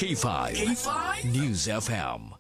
K5 News FM.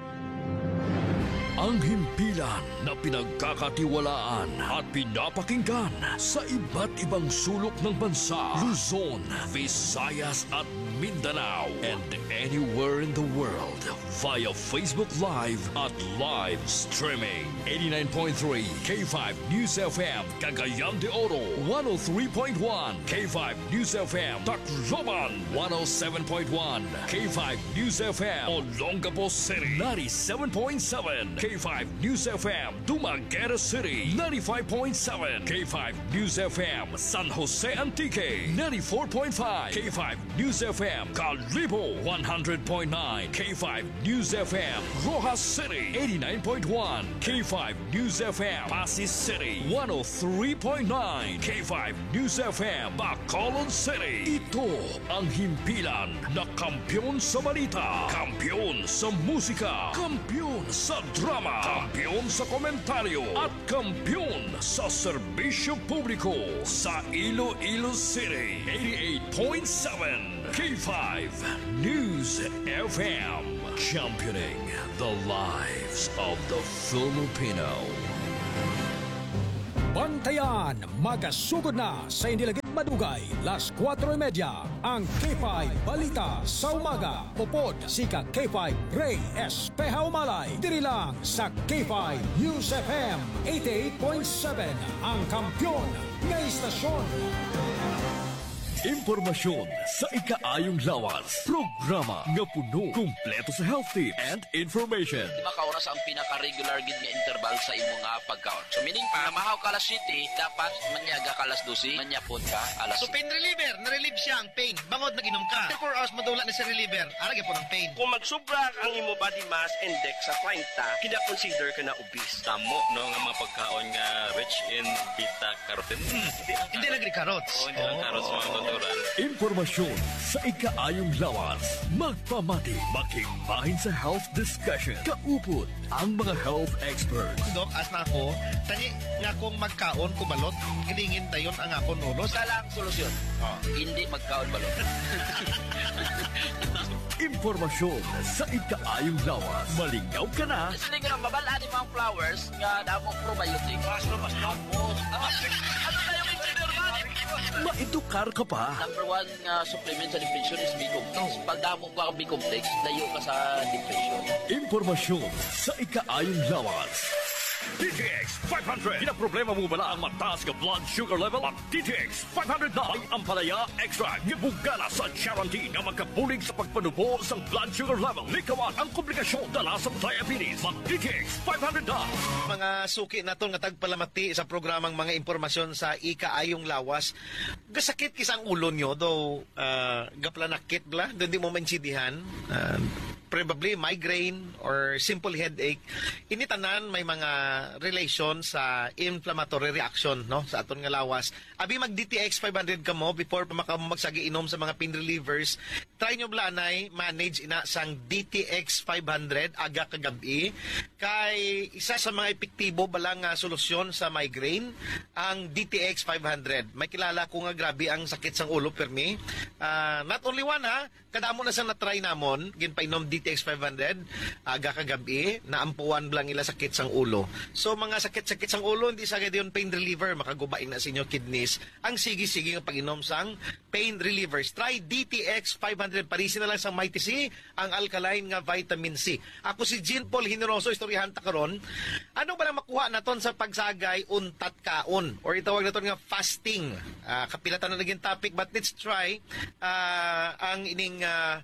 Ang himpilan na pinagkakatiwalaan at pinapakinggan sa iba't ibang sulok ng bansa, Luzon, Visayas at Mindanao, and anywhere in the world via Facebook Live at live streaming. 89.3 K5 News FM Cagayan de Oro, 103.1 K5 News FM Tacloban, 107.1 K5 News FM Olongapo City, 97.7 K5 News FM Dumaguete City, 95.7 K5 News FM San Jose Antique, 94.5 K5 News FM Calibo, 100.9 K5 News FM Rojas City, 89.1 K5 News FM Pasig City, 103.9 K5 News FM Bacolod City. Ito ang himpilan na kampyon sa balita, kampyon sa musika, kampyon sa drama, kampyon sa komentaryo at kampyon sa serbisyo publiko sa Iloilo City. 88.7 K5 News FM, championing the lives of the Filipino. Bantayan, magasugod na sa Indilagit Madugay, las 4:30, ang K5 Balita sa Umaga. Popod si K5 Ray Espeja Umalay. Diri lang sa K5 News FM 88.7, ang kampyon ng istasyon. Impormasyon sa ikaayong lawas. Programa nga puno, kumpleto sa health tips and information. 5 oras ang pinaka-regular gid nga interval sa imo nga pagkaon. So meaning pa, mahaw ka alas 7, dapat manyaga ka alas 12, manyapon ka alas 7. So pain reliever, na-relieve siya ang pain. Bangod mag-inom ka. 4 hours madula na si reliever. Arag po ng pain. Kung magsubra ang imo body mass index sa 30, kina-consider ka na obese. Tamo, no, nga mga pagkaon nga rich in beta-carotene. Hindi lagi carrots. Oo, hindi lang carrots, mga natural. Impormasyon sa ikaayong lawas. Magpamati, makigbahin sa health discussion. Kaupod ang mga health experts. Dok, as na ako, tani nga kung magkaon kubalot, kilingin tayon ang akon ulos. Isa lang solusyon. Hindi magkaon balot. Impormasyon sa ikaayong lawas. Malingaw ka na. Kasi nga mabalaan ni mga flowers nga damo probiotic. Ano tayo yung consider man? Maedukar ka pa. Number 1 nga supplement sa depression is B-complex. Pag damo ka ang B-complex, dayo ka sa depression. Impormasyon sa ikaayong lawas. DTX 500. Pinaproblema mo ba ang mataas ka blood sugar level? Ang DTX 500 na ay ampalaya extract. Gibugana sa guarantee na magkapulig sa pagpanubo sa blood sugar level. Likawan ang komplikasyon dala sa diabetes. Mag DTX 500 na. Mga suki naton nga tagpalamati sa programang mga impormasyon sa ikaayong lawas. Gasakit kisang ulo nyo, though gaplanakit bla, doon di mo maintindihan. Probably migraine or simple headache. Initanan may mga relation sa inflammatory reaction, no, sa aton nga lawas. Abi mag DTX 500 ka mo before pa magsagi inom sa mga pain relievers. Try nyo blanay manage ina sang DTX 500 aga kagabi kay isa sa mga epektibo balang solusyon sa migraine ang DTX 500. May kilala ko nga grabe ang sakit sang ulo permi. Not only one kadamo na sang na-try namon ginpainom DTX 500 aga kagabi naampuan lang ila sakit sang ulo. So mga sakit-sakit sang ulo hindi sa gayud pain reliever makagubain na sa inyo kidneys ang sige-sige nga pag-inom sang pain relievers. Try DTX 500 parisin na lang sang Mighty C ang alkaline nga vitamin C. Ako si Jean Paul Generoso istoryahan ta karon. Ano ba na makuha naton sa pagsagay untat kaon or itawag naton nga fasting. Kapilatan na naging topic but let's try ang ining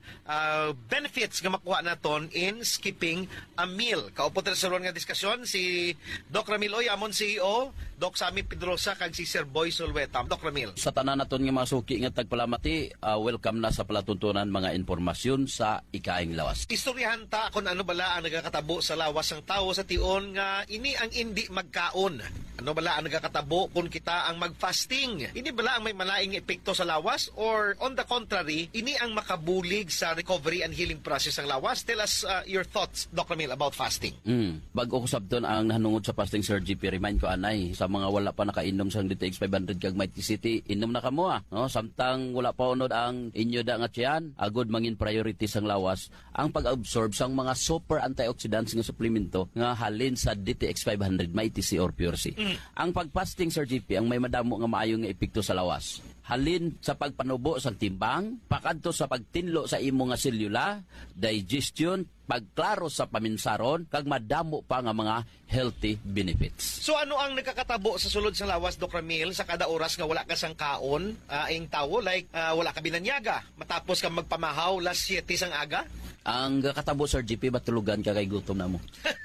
benefits nga makuha naton in skipping a meal. Kaupo sa ron nga diskusyon si Doc Ramil Oy, amon CEO, Doc Sammy Pedrosa kag si Sir Boy Solweta. Doc Ramil. Sa tanan naton nga masuki nga tagpalamati, welcome na sa palatuntunan mga impormasyon sa ikaing lawas. Istoryahan ta kung ano bala ang nagakatabo sa lawas ng tao sa tion nga ini ang hindi magkaon. Ano bala ang nagakatabo kung kita ang mag-fasting? Ini bala ang may malaing epekto sa lawas or on the contrary, ini ang makabulig sa recovery and healing process ng lawas? Tell us your thoughts, Dr. Ramil, about fasting. Bago ko sabton ang nahanungod sa fasting, Sir GP, remind ko anay sa mga wala pa nakainom sang DTX 500 kag Mighty City, inom na kamo no? Samtang wala pa unod ang inyo da nga tiyan, agod mangin priority sang lawas ang pag-absorb sang mga super antioxidants nga suplemento nga halin sa DTX 500 Mighty C or Pure C. Ang pag-fasting, Sir GP, ang may madamo nga maayo nga epekto sa lawas. Halin sa pagpanubo sa timbang, pakadto sa pagtinlo sa imo nga selula, digestion, pagklaro sa paminsaron, kag madamo pa nga mga healthy benefits. So ano ang nagkakatabo sa sulod sa lawas, Doc Ramil, sa kada oras nga wala ka sang kaon, ing tawo, like wala ka binanyaga, matapos ka magpamahaw, las 7 sang aga? Ang katabo, Sir GP, batulugan ka kay gutom na mo.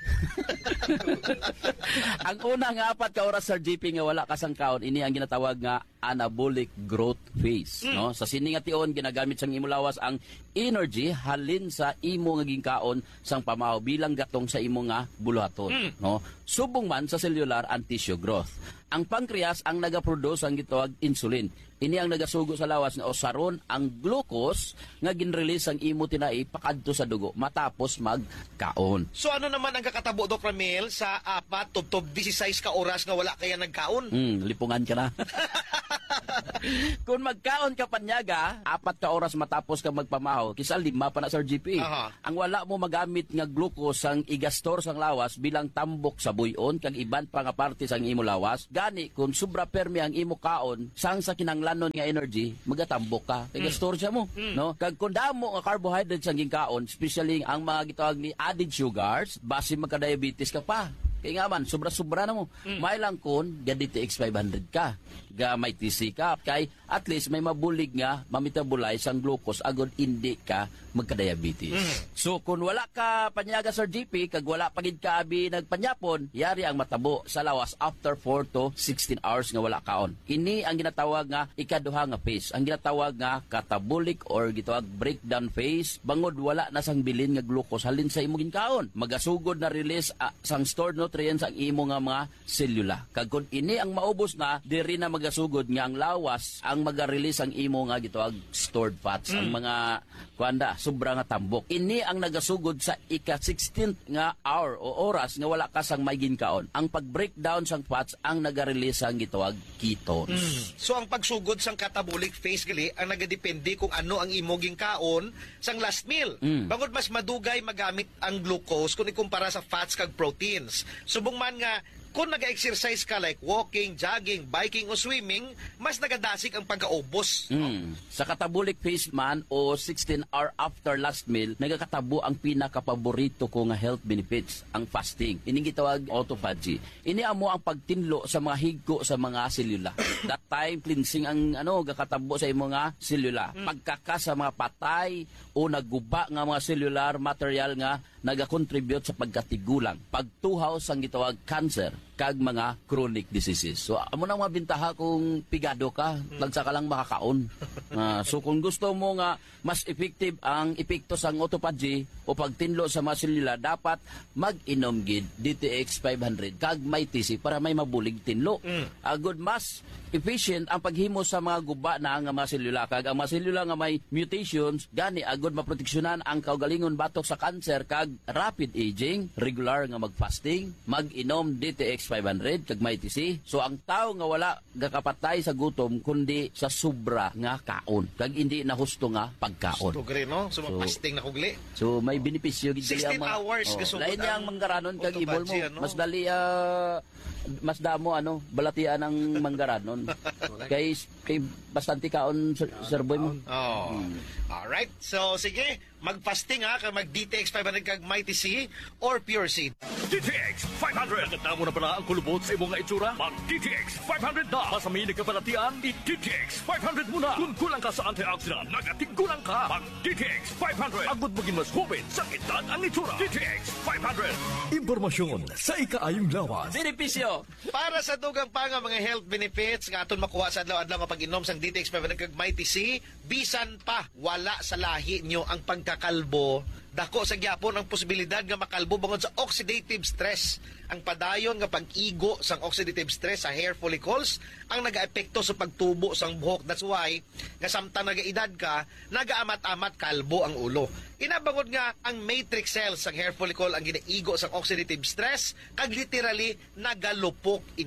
Ang una nga 4 ka oras, Sir GP, nga wala ka sang kaon, ini ang ginatawag nga anabolic growth phase. No? Sa sini nga tion, ginagamit sang imo lawas ang energy halin sa imo nga ginkaon sang pamahaw bilang gatong sa imo nga buluhaton. No? Subong man sa cellular and tissue growth. Ang pancreas ang nagaproduce ang gitawag insulin. Ini ang nagasugo sa lawas nga usaron ang glucose nga ginrelease ang imo tinai pakadto sa dugo matapos magkaon. So ano naman ang kakatabo, Doc Ramil, sa 4 tubtob 16 ka oras nga wala kaya nagkaon? Lipungan ka na. Kung magkaon ka panyaga, 4 ka oras matapos ka magpamahaw, kisa 5 pa na, Sir GP. Ang wala mo magamit nga glucose ang igastor sang lawas bilang tambok sa buyon kag iban pa nga parte sang imo lawas, gani kung sobra permi ang imo kaon sang sa kinanglanon nga energy, magatambok ka. Kaya store siya mo, no? Kag kung damo nga carbohydrates ang ginkaon, especially ang mga gitawag ni added sugars, base magka-diabetes ka pa. Kaya nga man, sobra-sobra na mo. May lang kun, ga DTX 500 ka, ga may TC ka, kay at least may mabulig nga, mamitabolize ang glucose, agod hindi ka magka-diabetes. So, kung wala ka panyaga, Sir GP, kag wala pagid ka abi nagpanyapon, yari ang matabo sa lawas after 4 to 16 hours nga wala kaon. Ini ang ginatawag nga ikaduha nga phase. Ang ginatawag nga catabolic or gitawag breakdown phase, bangod wala na sang bilin nga glucose halin sa imo ginkaon. Magasugod na release sang stored nutrients ang imo nga mga selula. Kag kung ini ang maubos na, diri na magasugod nga ang lawas ang maga-release ang imo nga gitawag stored fats, ang mga kuanda sobra nga tambok. Ini ang nagasugod sa ika-16th nga hour o oras nga wala ka sang may ginkaon. Ang pag-breakdown sang fats ang naga-release ang gitawag ketones. So ang pagsugod sang catabolic phase gali ang nagadepende kung ano ang imo ginkaon sang last meal. Bangod mas madugay magamit ang glucose kung ikumpara sa fats kag proteins. Subong man nga kung nag-exercise ka like walking, jogging, biking o swimming, mas nagadasik ang pagkaubos. Sa catabolic phase man o 16 hour after last meal, nagakatabo ang pinakapaborito ko nga health benefits, ang fasting. Ini gitawag autophagy. Ini amo ang pagtinlo sa mga higko sa mga selula. That time cleansing ang gakatabo sa imo nga selula. Pagkaka sa mga patay o nagguba nga mga cellular material nga nagakontribute sa pagkatigulang, pagtuhaw sang gitawag cancer kag mga chronic diseases. So amo nang mga bintaha kung pigado ka, lagsa ka lang makakaon. So kung gusto mo nga mas effective ang epekto sang autophagy o pagtinlo sa mga selula, dapat mag-inom gid DTX 500 kag may TC para may mabulig tinlo. Agud mas efficient ang paghimo sa mga guba na nga mga selula, kag ang mga selula nga may mutations gani agud maproteksyonan ang kaugalingon batok sa cancer kag rapid aging. Regular nga mag-fasting, mag-inom DTX 500 kag may TC. So ang tao nga wala gakapatay sa gutom kundi sa sobra nga kaon kag hindi na husto nga pagkaon. Tugre no, so fasting na kugli. So may benepisyo gid 16 hours gasugod. Lain niya ang manggaranon kag ibol mo. autophagy, ano? Mas dali mas damo balatian ang manggaranon. kay bastante kaon Sir Boy mo. Alright. So sige, mag-fasting kag mag-DTX 500 kag Mighty C or Pure C. DTX 500. Nagtamo na pala ang kulubot sa imong nga itsura? Mag-DTX 500 na. Pasami nagkabalatian, i-DTX 500 muna. Kung kulang ka sa antioxidant, nagatigulang ka. Mag-DTX 500. Agod maging mas hubin sa edad ang itsura. DTX 500. Impormasyon sa ikaayong lawas. Benepisyo. Para sa dugang pa nga mga health benefits nga aton makuha sa adlaw-adlaw nga pag-inom sang DTX 500 kag Mighty C, bisan pa wala sa lahi nyo ang pagkakalbo, dako sa gyapon ang posibilidad nga makalbo bangod sa oxidative stress. Ang padayon nga pag-igo sang oxidative stress sa hair follicles ang nagaepekto sa pagtubo sang buhok. That's why nga samtang nagaedad ka, nagaamat-amat kalbo ang ulo. Inabangod nga ang matrix cells sang hair follicle ang ginaigo sang oxidative stress kag literally nagalupok ini.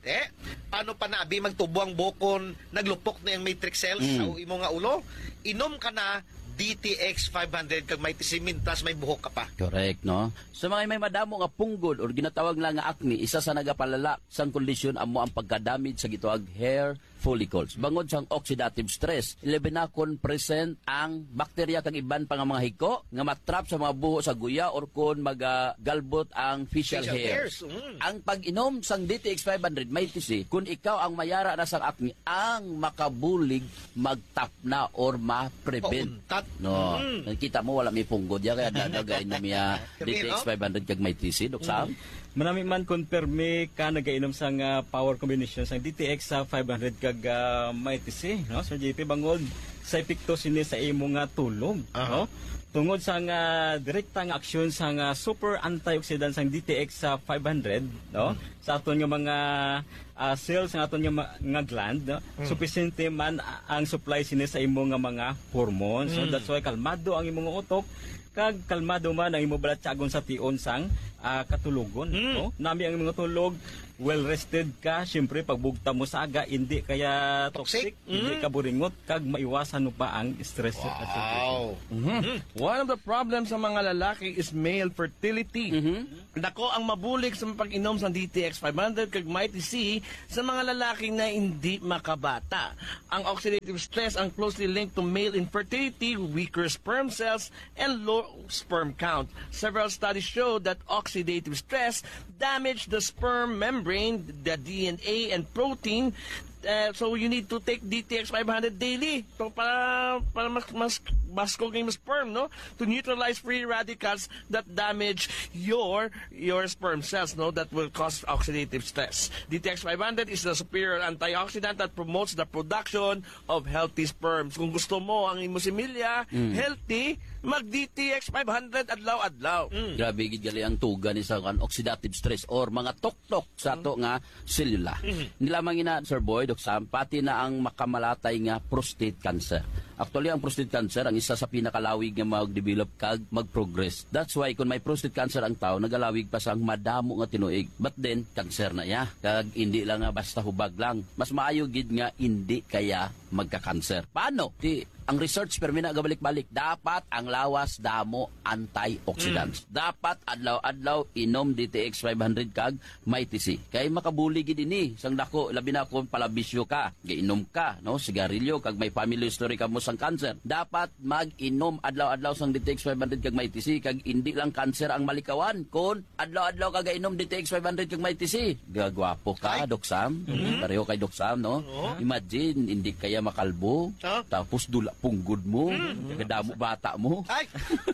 paano pa na abi magtubo ang bukon, naglupok na yung matrix cells sa imo nga ulo, inom ka na DTX 500 kag may tisimintas may buhok ka pa. Correct, no? Sa mga may madamo nga punggod or ginatawag lang nga acne, isa sa nagapalala sang kondisyon amo ang pagka-damage sa gituag hair follicles. Bangod sang oxidative stress, ilabi na kon present ang bakterya kag iban pa nga mga hiko nga matrap sa mga buho sa guya or kon magagalbot ang facial hairs. Ang pag-inom sang DTX 500 may tisi, kung ikaw ang mayara na sang acne, ang makabulig magtapna or ma-prevent. No, nakita mo wala may punggod ya kaya dadagain na miya DTX 500 kag may tisi, Dok Sam. Manami man konperme ka nagainom sang power combination sang DTX sa 500 kag may TC, no? Sir JP bangod sa epekto sini sa imo nga tulog, no? Tungod sa direkta nga aksyon sa super antioxidant sang DTX sa 500, no? Sa aton nga mga cells nga aton nga gland, no? Sufficiente man ang supply sini sa imo nga mga hormones. So that's why kalmado ang imo nga utok kag kalmado man ang imo balat tiagon sa tion sang katulogon, no? Nami ang mga tulog, well rested ka, syempre pagbugta mo sa aga hindi kaya toxic, hindi ka buringot kag maiwasan mo pa ang stress. Wow. One of the problems sa mga lalaki is male fertility. Dako ang mabulig sa pag-inom sa DTX 500 kag may TC sa mga lalaki na hindi makabata. Ang oxidative stress ang closely linked to male infertility, weaker sperm cells, and low sperm count. Several studies show that oxidative stress damage the sperm membrane, the DNA, and protein. So you need to take DTX 500 daily so para mas cooking sperm, no, to neutralize free radicals that damage your sperm cells, no, that will cause oxidative stress. DTX 500 is the superior antioxidant that promotes the production of healthy sperms. Kung gusto mo ang imo similya healthy, mag DTX 500 adlaw-adlaw. Grabe gid gali ang tuga ni sa oxidative stress or mga tuktok sa ato nga selula. Hindi lamang ina Sir Boy, Dok Sam, pati na ang makamalatay nga prostate cancer. Actually, ang prostate cancer ang isa sa pinakalawig nga mag-develop kag mag-progress. That's why kung may prostate cancer ang tao, nagalawig pa sang madamo nga tinuig. But then, cancer na ya. Kag hindi lang nga basta hubag lang. Mas maayo gid nga hindi kaya magka-cancer. Paano? Ang research permina gabalik-balik, dapat ang lawas damo antioxidants. Dapat adlaw-adlaw inom DTX 500 kag may TC. Kay makabuli gid ini sang dako labi na kung palabisyo ka, giinom ka, no, sigarilyo kag may family history ka mo sang cancer. Dapat mag-inom adlaw-adlaw sang DTX 500 kag may TC kag hindi lang cancer ang malikawan kun adlaw-adlaw ka gainom DTX 500 kag may TC. Gagwapo ka, Dok Sam. Pareho kay Dok Sam, no? Imagine hindi kaya makalbo, tapos dula punggod mo, kadamo bata mo. Ay!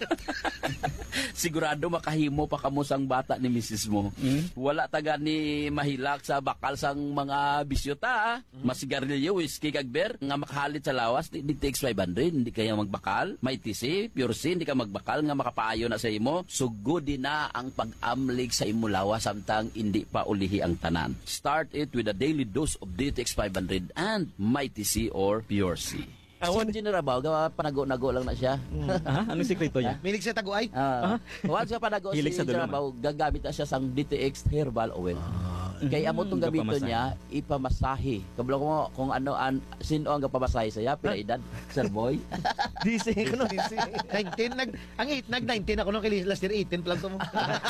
Sigurado makahimo pa kamo sang bata ni misis mo. Wala taga ni mahilak sa bakal sang mga bisyota, masigarilyo, whiskey kag beer, nga makahalit sa lawas, DTX 500, hindi kaya magbakal. May TC, pure C, hindi ka magbakal, nga makapaayo na sa imo. Sugod din na ang pag-amlig sa imo lawas samtang hindi pa ulihi ang tanan. Start it with a daily dose of DTX 500 and may TC or pure C. Si General Bao, panago-nago lang na siya. Anong sikreto niya? Milig sa taguay? Once ka panago si General Bao, gagamit na siya sang DTX herbal oil. Kaya amo itong gamito niya, ipamasahe. Kabalo mo kung ano, sino ang kapamasahe sa iya, pinaedad, Sir Boy. DC ko no. 19, nag-19 ako nung last year, 18 lang ito mo.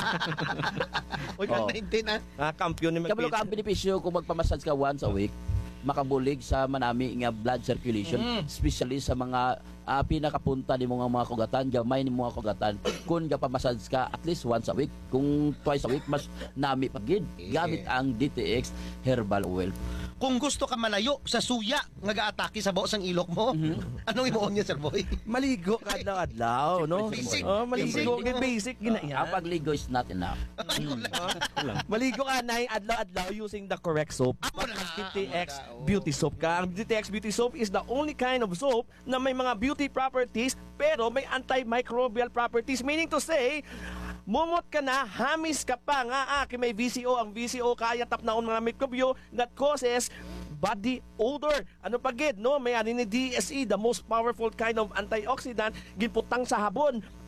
Uy, 19 Kampiyon ni Kabalo ka ang benepisyo kung magpamassage ka once a week, makabulig sa manami nga blood circulation, especially sa mga pinakapunta ni mga kugatan, gamay ni mga kugatan. Kung gapamassage ka at least once a week, kung twice a week, mas nami pagid gamit ang DTX herbal oil. Kung gusto ka malayo sa suya nga gaatake sa baos ang ilok mo, anong imuon niya, Sir Boy? Maligo ka adlaw-adlaw, no? Basic. Maligo. Basic ginaya. Ang pagligo is not enough. Maligo ka na adlaw-adlaw using the correct soap. DTX Beauty Soap ka. Ang DTX Beauty Soap is the only kind of soap na may mga beauty properties pero may antimicrobial properties. Meaning to say, mumot ka na, hamis ka pa nga, may VCO. Ang VCO kaya tapnaon mga mikrobyo that causes body odor. Ano pagid, no? May ani ni DSE, the most powerful kind of antioxidant, ginputang sa habon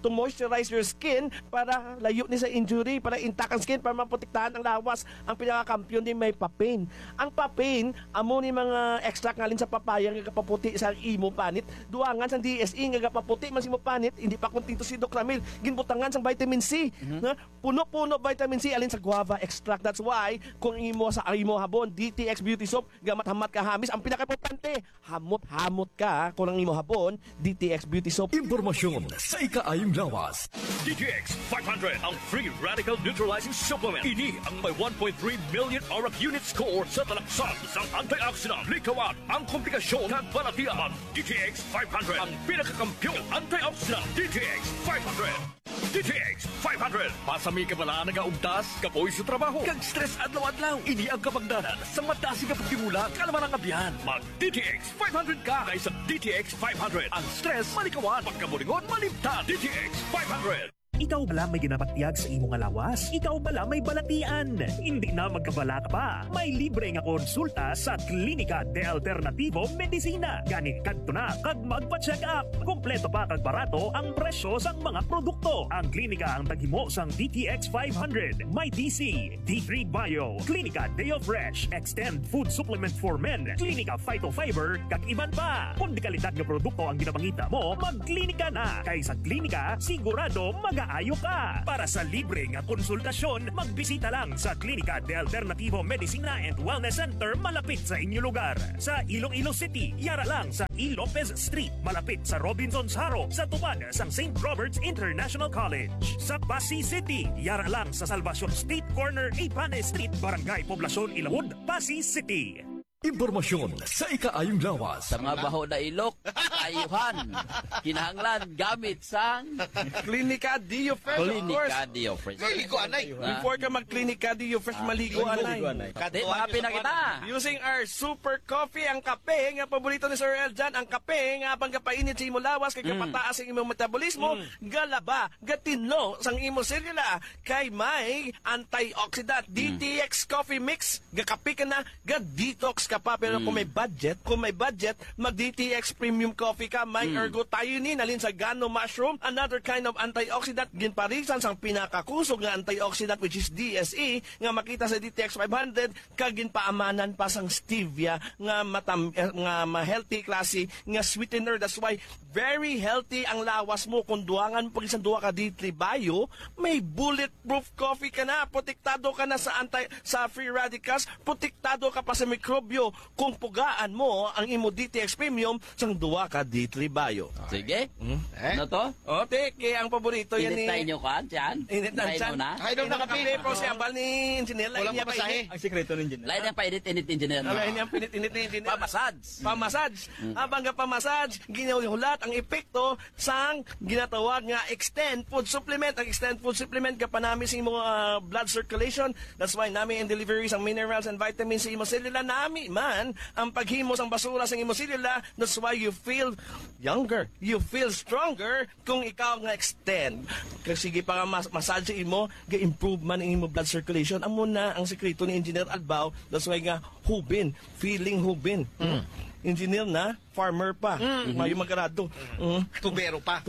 to moisturize your skin para layo ni sa injury, para intact ang skin, para maprotektahan ang lawas. Ang pinakakampiyon din may papain. Ang papain, amo ni mga extract ngalin sa papaya nga kapaputi sa imo panit. Duangan sa DSE nga kapaputi man si mo panit, hindi pa kontento si Doc Ramil. Ginbutangan sa vitamin C. Na puno-puno vitamin C alin sa guava extract. That's why kung imo sa imo habon DTX Beauty Soap gamat-hamat ka hamis, ang pinaka-importante, hamot-hamot ka kung ang imo habon DTX Beauty Soap. Impormasyon sa ikaayong lawas. DTX 500 ang free radical neutralizing supplement. Ini ang may 1.3 million aurac unit score sa talaksan sang antioxidant. Likawat ang komplikasyon ng balatian. DTX 500 ang pinakakampyong antioxidant. DTX 500. DTX 500. Pasami ka pala nagaugtas, kapoy sa trabaho, kag stress adlaw-adlaw. Ini ang kapagdanan sa matasi ka pagtimula, kalaman ang abiyan. Mag DTX 500 ka kaysa DTX 500. Ang stress, malikawan, pagkamulingon, malimtan. DTX 500. Ikaw bala may ginapatiyag sa imong lawas? Ikaw bala may balatian? Hindi na magkabala ka pa. May libre nga konsulta sa Klinika de Alternativo Medicina. Gani kadto na kag magpa-check up. Kompleto pa kag barato ang presyo sang mga produkto. Ang klinika ang taghimo sang DTX 500, May DC, D3 Bio, Klinika Deo Fresh, Extend Food Supplement for Men, Klinika Phytofiber, kag iban pa. Kung di kalidad nga produkto ang ginapangita mo, magklinika na. Kay sa klinika, sigurado mag-aayo ka. Para sa libre nga konsultasyon, magbisita lang sa Klinika de Alternativo Medicina and Wellness Center malapit sa inyo lugar. Sa Iloilo City, yara lang sa E. Lopez Street, malapit sa Robinson's Haro, sa tubad sang St. Robert's International College. Sa Pasig City, yara lang sa Salvacion Street Corner, Ipane Street, Barangay Poblacion, Ilahud, Pasig City. Impormasyon sa ikaayong lawas. Sa mga baho na ilok, ayuhan, kinahanglan gamit sang Klinika Dio Fresh, of course. Klinika Dio Fresh. Maligo, anay. Before ka mag-Klinika Dio Fresh, maligo anay. Di, mahapi na kita. Using our super coffee, ang kape nga paborito ni Sir Eljan, ang kape nga pangkapainit sa imo lawas, kay kapataas ang imong metabolismo, galaba, gatinlo sang imo selula, kay may antioxidant, DTX Coffee Mix, gakape ka na, ga-detox ka pa, pero kung may budget, mag-DTX Premium Coffee ka, may ergothioneine, alin sa gano mushroom, another kind of antioxidant, ginparisan sang pinakakusog nga antioxidant, which is DSE, nga makita sa DTX 500, kagin paamanan pa sang stevia, nga ma-healthy klase, nga sweetener. That's why, very healthy ang lawas mo. Kung duwangan pag isang duwa ka D3 Bio, may bulletproof coffee ka na, protektado ka na sa free radicals, protektado ka pa sa mikrobyo. Kung pugaan mo ang imo DTX Premium, sang duwa ka D3 Bio. Sige. Ano to? O, teke, ang paborito yan Init ni... na inyo ka, Jan? Init na, Jan. Ay, daw nakape. Pero si Ambal ni Engineer, Walang papasahe. Ang sekreto ng engineer. Lain ang painit-init engineer. Alain yung pinit-init na Engineer. Pamassage. Abang nga pamassage, ginahulat ang epekto sang ginatawag nga extend food supplement. Ang extend food supplement ka panami sa imong blood circulation. That's why nami and delivery sang minerals and vitamins sa imong selula. Nami man ang paghimo sang basura sa imong selula. That's why you feel younger. You feel stronger kung ikaw nga extend. Kasi sige pa nga massage imo, ga-improve man ang imong blood circulation. Amo na ang sekreto ni Engineer Albao. That's why nga hubin, feeling hubin. Engineer na, farmer pa. Mayo magkarado. Tubero pa.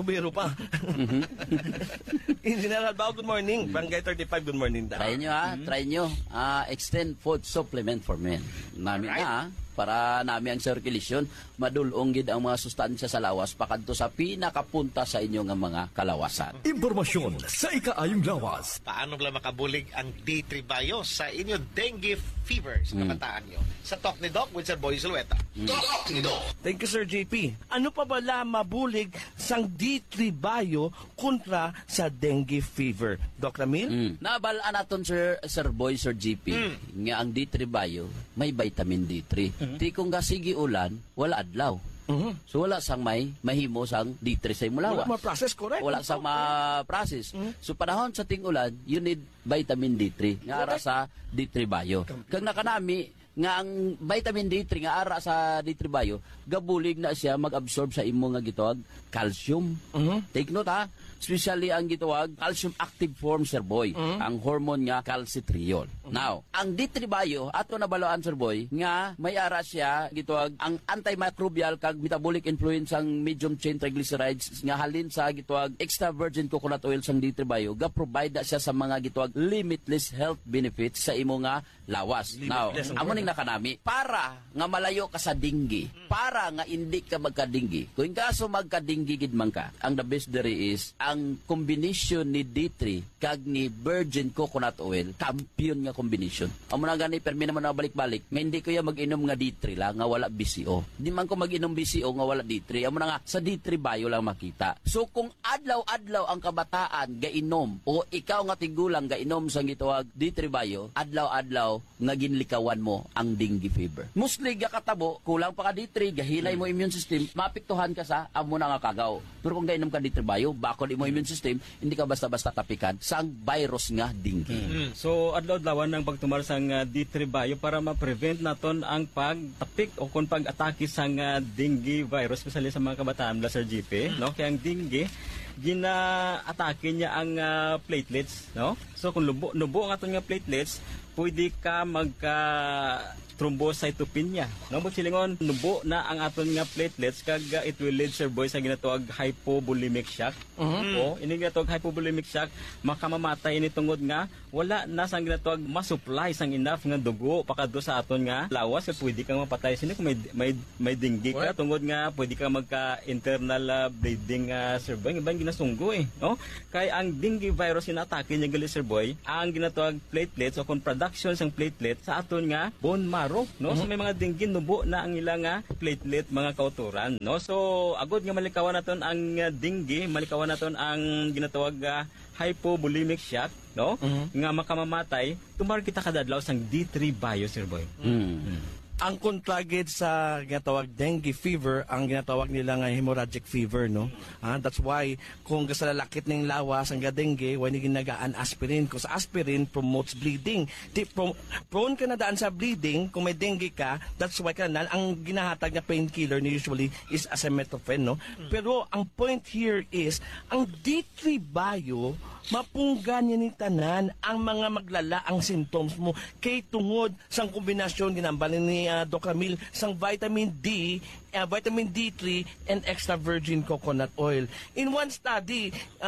Engineer Albao, good morning. Barangay 35, good morning. Try nyo try nyo. Extend food supplement for men. Namin na para nami ang circulation, madulong gid ang mga sustansya sa lawas pakadto sa pinakapunta sa inyong mga kalawasan. Impormasyon sa ikaayong lawas. Paano ba makabulig ang D3 Bio sa inyo dengue fever sa kabataan nyo? Sa Talk ni Doc with Sir Boy Zulueta. Talk ni Doc. Thank you, Sir JP. Ano pa bala mabulig sang D3 Bio kontra sa dengue fever? Doc Ramil? Nabalaan naton Sir Boy, Sir JP, nga ang D3 Bio may vitamin D3. Di kung gasigi ulan, wala adlaw. So wala sang mahimo sang D3 sa imo lawas. Wala ma-process, correct? Wala sang ma-process. So panahon sa ting ulan, you need vitamin D3 nga ara sa D3 Bio. Kag nakanami nga ang vitamin D3 nga ara sa D3 Bio, gabulig na siya mag-absorb sa imo nga gitawag calcium. Take note ha, especially ang gitawag calcium active form, Sir Boy, ang hormone nga calcitriol. Now, ang D3 Bio ato na baloan, Sir Boy, nga may ara siya gitawag ang antimicrobial kag metabolic influence ang medium chain triglycerides nga halin sa gitawag extra virgin coconut oil sang D3 Bio, ga provide na siya sa mga gitawag limitless health benefits sa imo nga lawas. Now, amo ning nakanami para nga malayo ka sa dinggi, para nga hindi ka magkadinggi. Kung kaso magkadinggi gid man ka, ang the best there is ang combination ni D3 kag ni virgin coconut oil, champion nga combination. Amo na gani permi naman na balik-balik, nga hindi ko ya mag-inom nga D3 lang nga wala BCO. Di man ko mag-inom BCO nga wala D3. Amo na nga sa D3 Bio lang makita. So kung adlaw-adlaw ang kabataan gainom o ikaw nga tigulang gainom sa gitawag D3 Bio, adlaw-adlaw nga ginlikawan mo ang dengue fever. Mostly gakatabo, kulang pa ka D3, gahinay mo immune system, mapiktuhan ka sa amo na nga kagaw. Pero kung gainom ka D3 Bio, bakod imo immune system, hindi ka basta-basta tapikan sa virus nga dengue. So adlaw-adlawan ng pagtumar sang D3 Bio para ma-prevent naton ang pagtapik o kung pag-atake sang dengue virus, especially sa mga kabataan la, Sir GP, no? Kaya ang dengue gina-atake niya ang platelets, no? So kung nubo ang aton nga platelets, pwede ka magka thrombocytopenia. No, silingon nubo na ang aton nga platelets kag it will lead, Sir Boy, sa ginatawag hypovolemic shock. O ini ginatawag hypovolemic shock, makamamatay ini tungod nga wala na sang ginatawag ma-supply sang enough nga dugo pakadto sa aton nga lawas, kag pwede kang mapatay sini kung may dengue ka tungod nga pwede ka magka internal bleeding, Sir Boy, ibang ginasunggo no? Kay ang dengue virus inatake niya gali, Sir Boy, ang ginatawag platelets o kung production sang platelet sa aton nga bone marrow, no? So may mga dengue nubo na ang ilang platelet, mga kauturan, no? So agod nga malikawan naton ang dengue, malikawan naton ang ginatawag hypovolemic shock, no? Nga makamamatay, tumar kita kadadlaw sang D3 Bio, Sir Boy. Ang kontragid sa ginatawag dengue fever, ang ginatawag nila nga hemorrhagic fever, no? That's why kung sa lalakit ng lawas ang dengue, why ni ginagaan aspirin, kasi aspirin promotes bleeding. Prone ka na daan sa bleeding kung may dengue ka, that's why ang ginahatag na painkiller ni usually is acetaminophen, no? Pero ang point here is ang D3 Bio mapunggan niya ni tanan ang mga maglala ang symptoms mo kay tungod sang kombinasyon ginambalin ni Doc Ramil sang vitamin D, vitamin D3 and extra virgin coconut oil. In one study,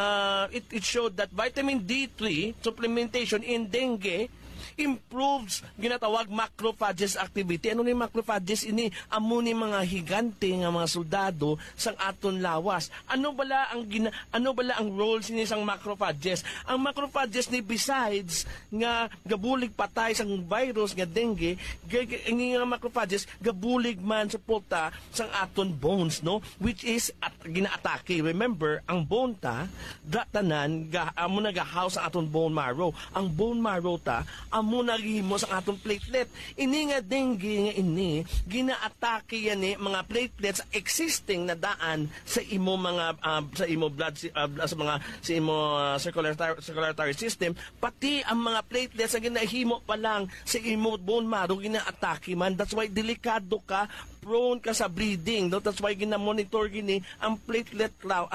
it showed that vitamin D3 supplementation in dengue improves ginatawag macrophages activity. Ano ni macrophages? Ini amo ni mga higante nga mga soldado sang aton lawas. Ano bala ang role sini sang macrophages? Ang macrophages ni besides nga gabulig patay sang virus nga dengue, nga macrophages gabulig man suporta sang aton bones, no? Which is ginaatake. Remember, ang bone ta tanan amo nagahouse sa aton bone marrow. Ang bone marrow ta amo nagihimo sa atong platelet. Ini nga dengue nga ini ginaatake yan mga platelets existing na daan sa imo mga sa imo blood sa imo circulatory system, pati ang mga platelets sa ginahimo pa lang sa imo bone marrow ginaatake man. That's why delikado ka, prone ka sa bleeding, no? That's why gina-monitor gini ang platelet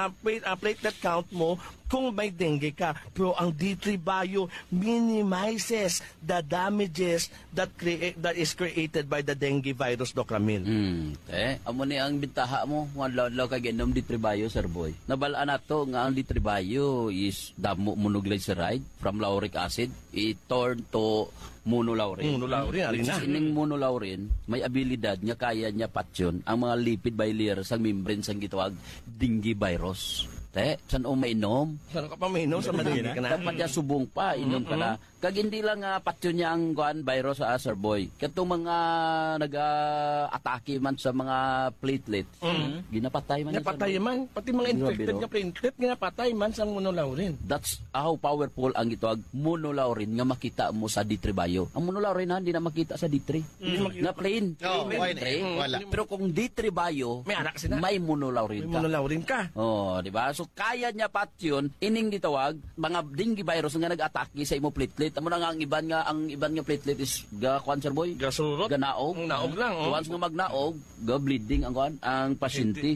count mo kung may dengue ka. Pero ang D3 Bio minimizes the damages that is created by the dengue virus, Doc Ramil. Amo ni ang bintaha mo, mga law kag inom D3 Bio, Sir Boy. Nabalaan nato nga ang D3 Bio is damo monoglyceride from lauric acid, i-turn to monolaurin. Which is ining monolaurin, may abilidad nga kaya niya patyon ang mga lipid bilayer sa membrane sang gitawag dengue virus. Saan o mainom? Saan ka pa mainom? Sa madali ka na? Dapat niya subong pa, inom ka na. Kag hindi lang patyo niya ang virus sa Sir Boy. Katong mga nag-atake man sa mga platelet, ginapatay man. Napatay man. Pati mga infected nga platelet, ginapatay man sa monolaurin. That's how powerful ang gitawag monolaurin nga makita mo sa D3 Bio. Ang monolaurin hindi na makita sa D3. Na plain. Wala. Pero kung D3 Bio, may monolaurin ka. May monolaurin ka. Oh, di ba? So kaya niya patyon ining gitawag mga dengue virus nga nag-atake sa imo platelet. platelet amo na nga ang iban nga platelet is ga kwan sir boy Gasurot. ganaog Naog lang, oh. once nga magnaog ga bleeding ang kwan ang pasyente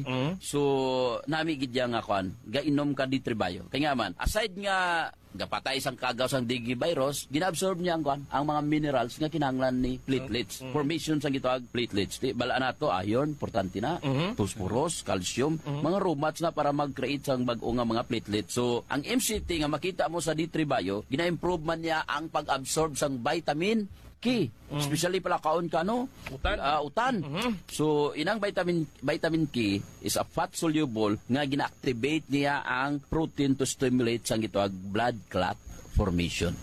so nami gid nga kwan ga inom ka di tribayo kay nga man aside nga gapatay isang kagaw sang digi virus, ginaabsorb niya ang mga minerals nga kinahanglan ni platelets. Formation sang gitawag platelets. Di bala nato iron, importante na, phosphorus, calcium, mga romats na para mag-create sang bag-o nga mga platelets. So, ang MCT nga makita mo sa D3 Bio, gina-improve man niya ang pag-absorb sang vitamin K. Especially pala kaon ka, no? Utan. So, inang vitamin K is a fat soluble nga gina-activate niya ang protein to stimulate sang gitawag blood clot formation.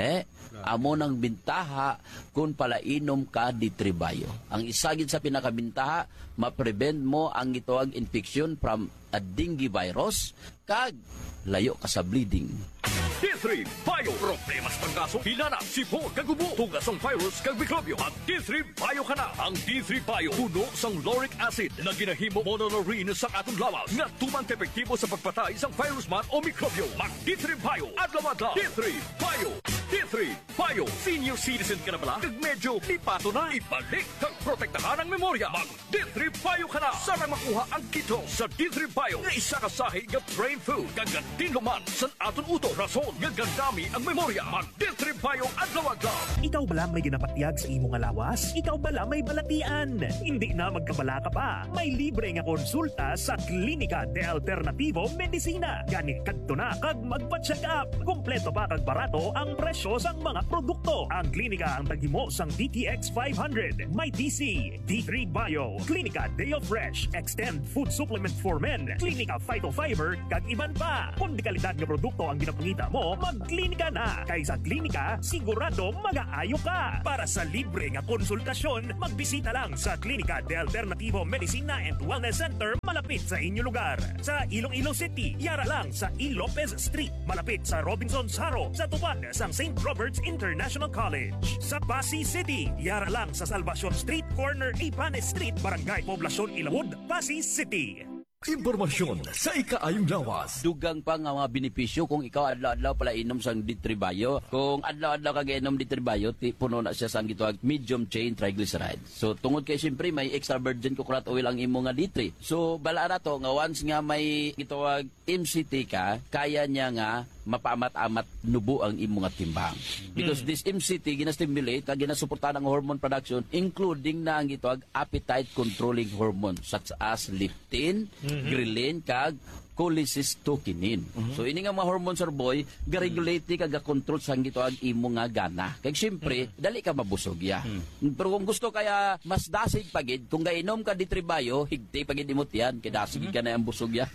Amo nang bintaha kung pala inom ka di tribayo. Ang isagid sa pinakabintaha, ma-prevent mo ang gitawag infection from a dengue virus kag layo ka sa bleeding. D3 Bio. Problemas panggaso, hinana, sipon, kagubo, tugas ang virus, kag mikrobyo. Mag D3 Bio ka na. Ang D3 Bio, puno sang lauric acid na ginahimo monolaurin sa atong lawas nga tuman epektibo sa pagpatay sang virus man o mikrobyo. Mag D3 Bio. Adlaw-adlaw. D3 Bio. D3 Bio. Senior citizen ka na pala? Kag medyo lipato na. Ibalik kag protektahan ang memorya. Mag D3 Bio ka na. Sana makuha ang kito sa D3 Bio nga isa ka sahi nga brain food. Kagatin luman sa aton uto. Rason nga gandami ang memorya. Mag D3 Bio adlaw-adlaw. Ikaw bala may ginapatyag sa imong alawas? Ikaw bala may balatian? Hindi na magkabala ka pa. May libre nga konsulta sa Klinika de Alternativo Medicina. Gani kadto na kag magpa-check up. Kompleto pa kag barato ang presyo sang mga produkto. Ang klinika ang taghimo sang DTX 500, may DC, D3 Bio, Klinika Deo Fresh, Extend Food Supplement for Men, Klinika Phytofiber, kag iban pa. Kung di kalidad nga produkto ang ginapangita mo, magklinika na. Kaysa klinika, sigurado mag-aayo ka. Para sa libre nga konsultasyon, magbisita lang sa Klinika de Alternativo Medicina and Wellness Center malapit sa inyo lugar. Sa Iloilo City, yara lang sa E. Lopez Street, malapit sa Robinson's Haro, sa tupad sang St. Robert's International College. Sa Pasig City, yara lang sa Salvacion Street, corner Ipanes Street, Barangay Poblacion Ilawod, Pasig City. Impormasyon sa ikaayong lawas. Dugang pa nga mga benepisyo kung ikaw adlaw-adlaw pala inom sang D3 Bio. Kung adlaw-adlaw ka inom D3 Bio, puno na siya sang gitawag medium chain triglycerides. So tungod kay siyempre may extra virgin coconut oil ang imo nga D3. So bala na to nga once nga may gitawag MCT ka, kaya niya nga mapaamat-amat nubo ang imo nga timbang. Because this MCT gina-stimulate kag ginasuportahan ang hormone production including na ang gitawag appetite controlling hormone such as leptin, ghrelin kag cholecystokinin. So ini nga mga hormones sir boy, ga-regulate kag ga-control sang gitawag imo nga gana. Kay syempre dali ka mabusog ya. Pero kung gusto kaya mas dasig pagid kung gainom ka di tribayo, higti pagid imot yan kay dasig ka na ang busog ya.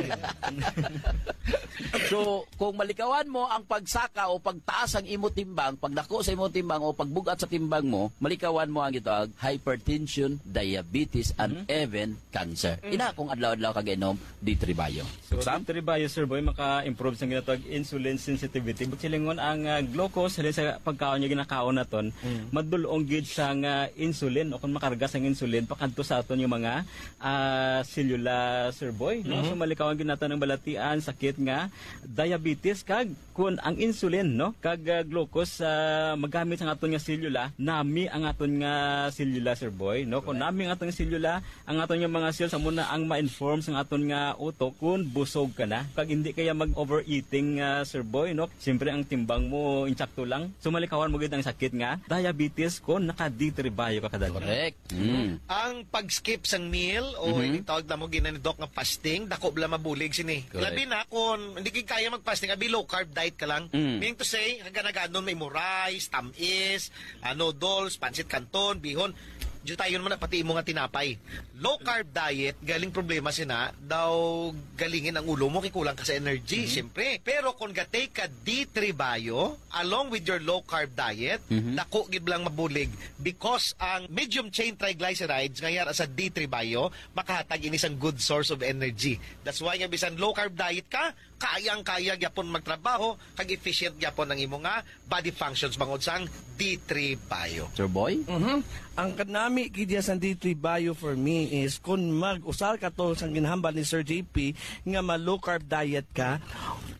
So kung malikawan mo ang pagsaka o pagtaas ang imo timbang, pagdako sa imo timbang o pagbugat sa timbang mo, malikawan mo ang gitawag hypertension, diabetes and even cancer. Ina kung adlaw-adlaw ka gainom di tribayo. So, D3 Bio, sir boy, maka-improve sa ginatawag insulin sensitivity. But silingon ang glucose, halin sa pagkaon niya ginakaon naton, madulong gid sa insulin, o kung makarga sa insulin, pakadto sa aton yung mga cellular, sir boy. No? So, malikawan gid naton ang balatian, sakit nga, diabetes, kag kung ang insulin, no? Kag glucose, magamit sa aton nga cellular, nami ang aton nga cellular, sir boy. No? Kung nami ang aton nga cellular, ang aton nga mga cells, muna ang ma-inform sa aton nga utok, kung busog ka na. Pag hindi kaya mag-overeating, sir boy, no? Siyempre, ang timbang mo, insakto lang. So, malikawan mo gid ang sakit nga, diabetes kung naka-D3 Bio ka kadali. Correct. Ang pag-skip sang meal o tawag na mo ginanidok nga fasting, dako bala mabulig sini. Labi na kung hindi ka kaya mag-fasting, abi low carb diet ka lang. Meaning to say, hanggang may mo rice, tamis, noodles, pancit canton, bihon. Diyo tayo naman na pati imo nga tinapay. Low carb diet, galing problema sina, daw galingin ang ulo mo, kikulang ka sa energy, siyempre. Pero kung gatay ka D3 Bio, along with your low carb diet, dako gid lang mabulig because ang medium chain triglycerides ngayon sa D3 Bio, makahatag ini sang good source of energy. That's why nga bisan low carb diet ka, kayang-kaya gyapon magtrabaho, kag efficient gyapon ang imo nga body functions bangod sang D3 Bio. Sir boy? Ang kanami kidya sa D3 Bio for me is kung mag-usal ka to sa ginhambal ni Sir JP nga ma-low carb diet ka,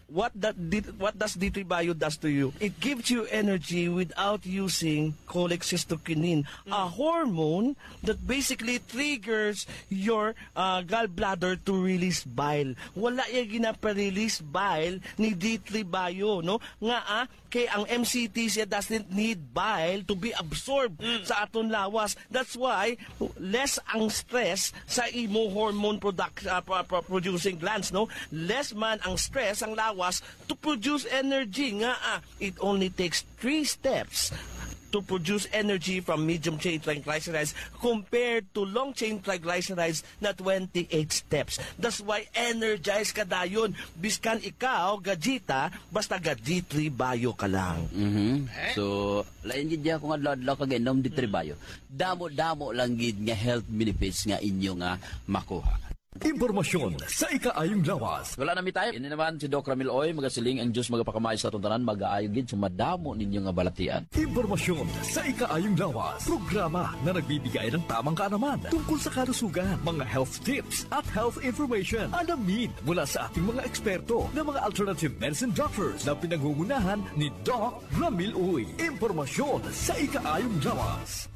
what does D3 Bio does to you? It gives you energy without using cholecystokinin, a hormone that basically triggers your gallbladder to release bile. Wala yung ginaparelease bile ni D3 Bio, no? Nga kay ang MCT siya doesn't need bile to be absorbed sa aton lawas. That's why less ang stress sa imo hormone producing glands, no? Less man ang stress ang lawas to produce energy. Nga it only takes 3 steps to produce energy from medium chain triglycerides compared to long chain triglycerides na 28 steps. That's why energized ka dayon. Biskan ikaw, gajita, basta D3 Bio ka lang. So, lain gid ya kung adlaw-adlaw kag inom D3 Bio. Damo-damo lang gid nga health benefits nga inyo nga makuha. Impormasyon sa ikaayong lawas. Wala na mi tayo. Ini naman si Doc Ramil Oy, magasiling ang Diyos magapakamay sa tuntanan, mag-aayo gid sumadamo ninyo nga balatian. Impormasyon sa ikaayong lawas. Programa na nagbibigay ng tamang kaalaman tungkol sa kalusugan, mga health tips at health information. Alamin mula sa ating mga eksperto na mga alternative medicine doctors na pinangungunahan ni Doc Ramil Oy. Impormasyon sa ikaayong lawas.